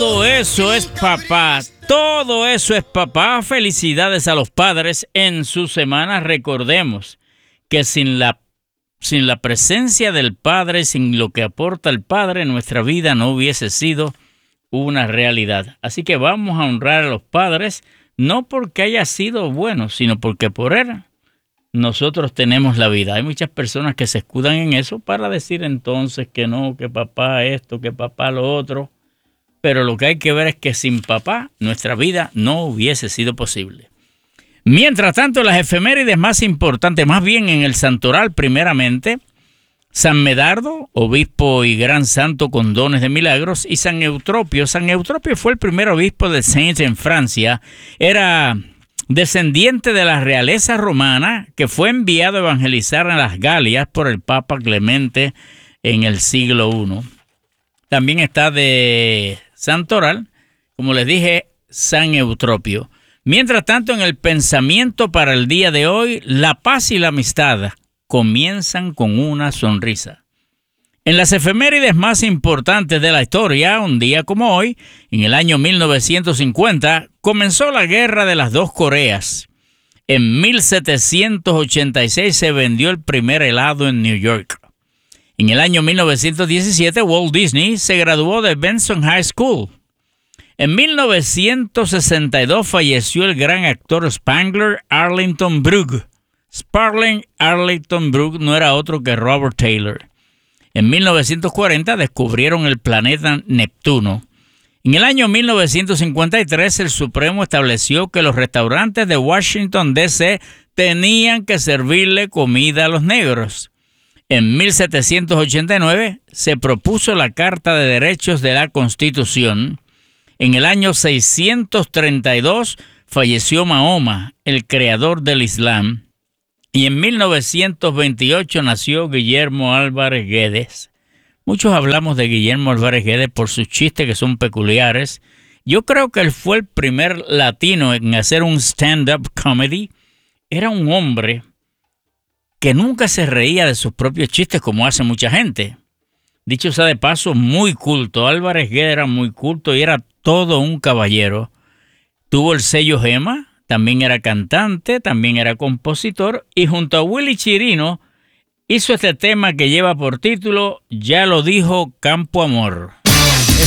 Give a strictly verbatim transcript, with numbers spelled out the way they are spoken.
Todo eso es papá, todo eso es papá. Felicidades a los padres en su semana. Recordemos que sin la, sin la presencia del padre, sin lo que aporta el padre, nuestra vida no hubiese sido una realidad. Así que vamos a honrar a los padres, no porque haya sido bueno, sino porque por él nosotros tenemos la vida. Hay muchas personas que se escudan en eso para decir entonces que no, que papá esto, que papá lo otro. Pero lo que hay que ver es que sin papá nuestra vida no hubiese sido posible. Mientras tanto, las efemérides más importantes, más bien en el santoral primeramente, San Medardo, obispo y gran santo con dones de milagros, y San Eutropio. San Eutropio fue el primer obispo de Saints en Francia. Era descendiente de la realeza romana que fue enviado a evangelizar a las Galias por el Papa Clemente en el siglo primero. También está de santoral, como les dije, San Eutropio. Mientras tanto, en el pensamiento para el día de hoy, la paz y la amistad comienzan con una sonrisa. En las efemérides más importantes de la historia, un día como hoy, en el año mil novecientos cincuenta, comenzó la Guerra de las Dos Coreas. En mil setecientos ochenta y seis se vendió el primer helado en New York. En el año mil novecientos diecisiete, Walt Disney se graduó de Benson High School. En mil novecientos sesenta y dos falleció el gran actor Spangler Arlington Brugge. Sparling Arlington Brugge no era otro que Robert Taylor. En mil novecientos cuarenta descubrieron el planeta Neptuno. En el año mil novecientos cincuenta y tres, el Supremo estableció que los restaurantes de Washington, D C tenían que servirle comida a los negros. En mil setecientos ochenta y nueve se propuso la Carta de Derechos de la Constitución. En el año seiscientos treinta y dos falleció Mahoma, el creador del Islam. Y en mil novecientos veintiocho nació Guillermo Álvarez Guedes. Muchos hablamos de Guillermo Álvarez Guedes por sus chistes que son peculiares. Yo creo que él fue el primer latino en hacer un stand-up comedy. Era un hombre que nunca se reía de sus propios chistes como hace mucha gente. Dicho sea de paso, muy culto. Álvarez Guedes era muy culto y era todo un caballero. Tuvo el sello Gema, también era cantante, también era compositor, y junto a Willy Chirino hizo este tema que lleva por título Ya lo dijo Campo Amor.